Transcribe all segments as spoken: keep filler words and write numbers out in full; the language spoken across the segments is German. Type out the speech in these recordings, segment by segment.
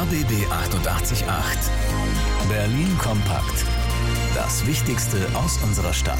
R B B achtundachtzig Komma acht. Berlin kompakt. Das Wichtigste aus unserer Stadt.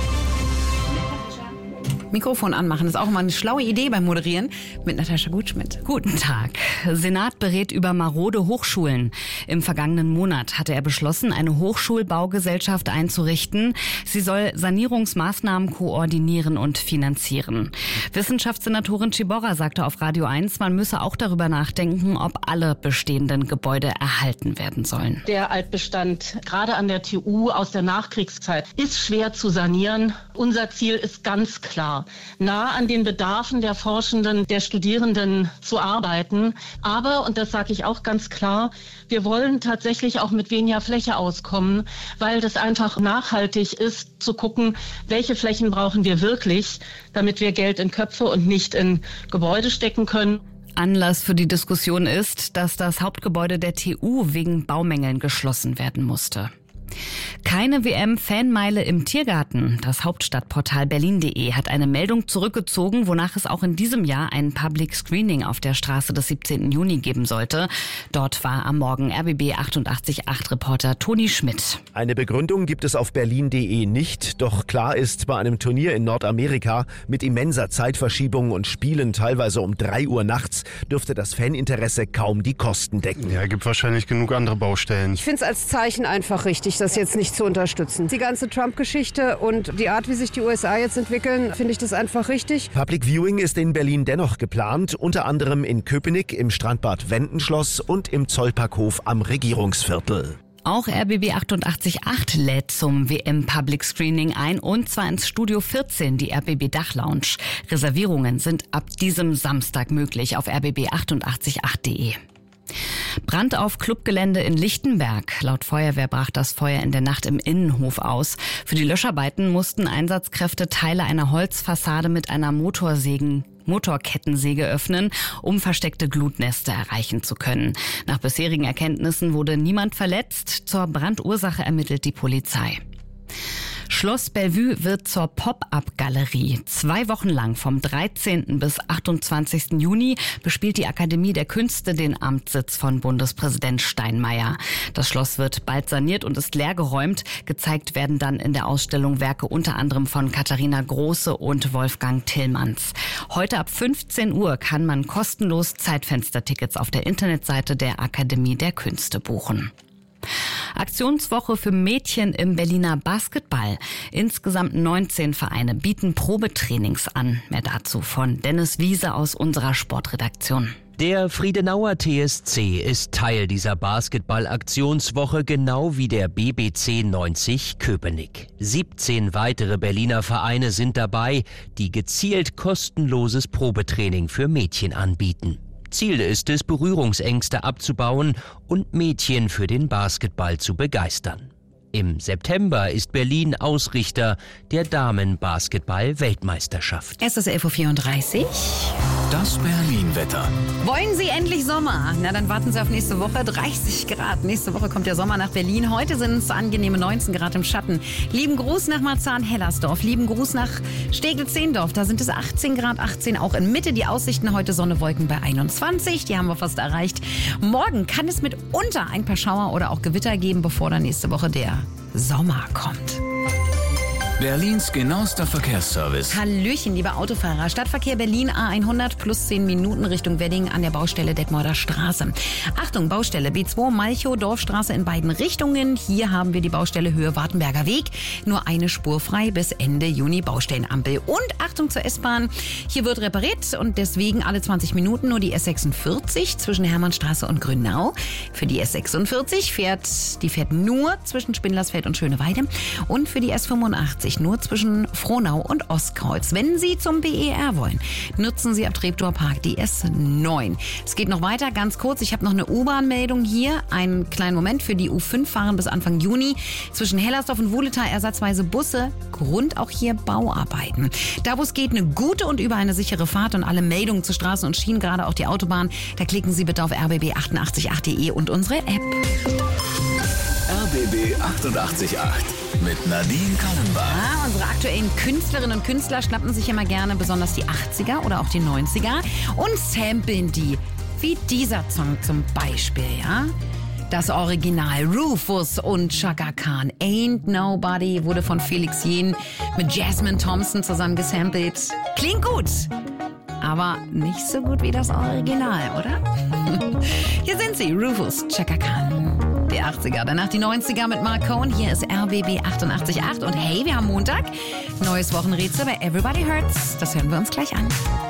Mikrofon anmachen ist auch immer eine schlaue Idee beim Moderieren mit Natascha Gutschmidt. Guten Tag. Senat berät über marode Hochschulen. Im vergangenen Monat hatte er beschlossen, eine Hochschulbaugesellschaft einzurichten. Sie soll Sanierungsmaßnahmen koordinieren und finanzieren. Wissenschaftssenatorin Ciborra sagte auf Radio eins, man müsse auch darüber nachdenken, ob alle bestehenden Gebäude erhalten werden sollen. Der Altbestand, gerade an der T U aus der Nachkriegszeit, ist schwer zu sanieren. Unser Ziel ist ganz klar, nah an den Bedarfen der Forschenden, der Studierenden zu arbeiten. Aber, und das sage ich auch ganz klar, wir wollen tatsächlich auch mit weniger Fläche auskommen, weil das einfach nachhaltig ist, zu gucken, welche Flächen brauchen wir wirklich, damit wir Geld in Köpfe und nicht in Gebäude stecken können. Anlass für die Diskussion ist, dass das Hauptgebäude der T U wegen Baumängeln geschlossen werden musste. Keine W M-Fanmeile im Tiergarten. Das Hauptstadtportal berlin punkt de hat eine Meldung zurückgezogen, wonach es auch in diesem Jahr ein Public Screening auf der Straße des siebzehnten Juni geben sollte. Dort war am Morgen R B B achtundachtzig Komma acht Reporter Toni Schmidt. Eine Begründung gibt es auf berlin punkt de nicht, doch klar ist, bei einem Turnier in Nordamerika mit immenser Zeitverschiebung und Spielen teilweise um drei Uhr nachts dürfte das Faninteresse kaum die Kosten decken. Ja, gibt wahrscheinlich genug andere Baustellen. Ich finde es als Zeichen einfach richtig, das jetzt nicht zu unterstützen. Die ganze Trump-Geschichte und die Art, wie sich die U S A jetzt entwickeln, finde ich das einfach richtig. Public Viewing ist in Berlin dennoch geplant, unter anderem in Köpenick, im Strandbad Wendenschloss und im Zollparkhof am Regierungsviertel. Auch R B B achtundachtzig Komma acht lädt zum W M Public Screening ein, und zwar ins Studio vierzehn, die R B B Dachlounge. Reservierungen sind ab diesem Samstag möglich auf r b b achtundachtzig Komma acht punkt de. Brand auf Clubgelände in Lichtenberg. Laut Feuerwehr brach das Feuer in der Nacht im Innenhof aus. Für die Löscharbeiten mussten Einsatzkräfte Teile einer Holzfassade mit einer Motorsägen Motorkettensäge öffnen, um versteckte Glutnester erreichen zu können. Nach bisherigen Erkenntnissen wurde niemand verletzt. Zur Brandursache ermittelt die Polizei. Schloss Bellevue wird zur Pop-up-Galerie. Zwei Wochen lang, vom dreizehnten bis achtundzwanzigsten Juni, bespielt die Akademie der Künste den Amtssitz von Bundespräsident Steinmeier. Das Schloss wird bald saniert und ist leergeräumt. Gezeigt werden dann in der Ausstellung Werke unter anderem von Katharina Große und Wolfgang Tillmanns. Heute ab fünfzehn Uhr kann man kostenlos Zeitfenstertickets auf der Internetseite der Akademie der Künste buchen. Aktionswoche für Mädchen im Berliner Basketball. Insgesamt neunzehn Vereine bieten Probetrainings an. Mehr dazu von Dennis Wiese aus unserer Sportredaktion. Der Friedenauer T S C ist Teil dieser Basketball-Aktionswoche, genau wie der B B C neunzig Köpenick. siebzehn weitere Berliner Vereine sind dabei, die gezielt kostenloses Probetraining für Mädchen anbieten. Ziel ist es, Berührungsängste abzubauen und Mädchen für den Basketball zu begeistern. Im September ist Berlin Ausrichter der Damen-Basketball-Weltmeisterschaft. Es ist elf Uhr vierunddreißig. Das Berlin-Wetter. Wollen Sie endlich Sommer? Na, dann warten Sie auf nächste Woche. dreißig Grad. Nächste Woche kommt der Sommer nach Berlin. Heute sind es angenehme neunzehn Grad im Schatten. Lieben Gruß nach Marzahn-Hellersdorf. Lieben Gruß nach Steglitz-Zehendorf. Da sind es achtzehn Grad, achtzehn auch in Mitte. Die Aussichten heute Sonne, Wolken bei einundzwanzig. Die haben wir fast erreicht. Morgen kann es mitunter ein paar Schauer oder auch Gewitter geben, bevor dann nächste Woche der Sommer kommt. Berlins genauester Verkehrsservice. Hallöchen, liebe Autofahrer. Stadtverkehr Berlin A hundert plus zehn Minuten Richtung Wedding an der Baustelle Detmolder Straße. Achtung, Baustelle B zwei Malchow Dorfstraße in beiden Richtungen. Hier haben wir die Baustelle Höhe Wartenberger Weg. Nur eine Spur frei bis Ende Juni Baustellenampel. Und Achtung zur S-Bahn. Hier wird repariert und deswegen alle zwanzig Minuten nur die S sechsundvierzig zwischen Hermannstraße und Grünau. Für die S sechsundvierzig fährt, die fährt nur zwischen Spindlersfeld und Schöneweide. Und für die S fünfundachtzig nur zwischen Frohnau und Ostkreuz. Wenn Sie zum B E R wollen, nutzen Sie ab Treptower Park die S neun. Es geht noch weiter, ganz kurz. Ich habe noch eine U-Bahn-Meldung hier. Einen kleinen Moment. Für die U fünf fahren bis Anfang Juni zwischen Hellersdorf und Wuhletal ersatzweise Busse. Grund auch hier Bauarbeiten. Da, wo es geht, eine gute und über eine sichere Fahrt und alle Meldungen zu Straßen und Schienen, gerade auch die Autobahn, da klicken Sie bitte auf r b b achtundachtzig Komma acht punkt de und unsere App. R B B achtundachtzig Komma acht mit Nadine Kallenbach. Ah, unsere aktuellen Künstlerinnen und Künstler schnappen sich immer gerne besonders die achtziger oder auch die neunziger und samplen die Wie dieser Song zum Beispiel, ja? Das Original Rufus und Chaka Khan. Ain't Nobody wurde von Felix Jähn mit Jasmine Thompson zusammen gesampelt. Klingt gut, aber nicht so gut wie das Original, oder? Hier sind sie, Rufus, Chaka Khan. Die achtziger, danach die neunziger mit Mark Cohn. Hier ist R B B achtundachtzig Komma acht. Und hey, wir haben Montag. Neues Wochenrätsel bei Everybody Hurts. Das hören wir uns gleich an.